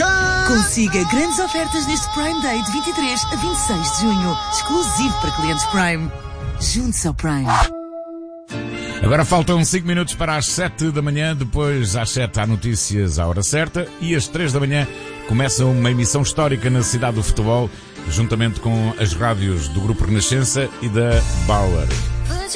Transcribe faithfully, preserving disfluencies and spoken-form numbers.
tchau! Consiga grandes ofertas neste Prime Day de vinte e três a vinte e seis de junho. Exclusivo para clientes Prime. Junte-se ao Prime. Agora faltam cinco minutos para as sete da manhã, depois às sete há notícias à hora certa e às três da manhã começa uma emissão histórica na cidade do futebol, juntamente com as rádios do Grupo Renascença e da Bauer.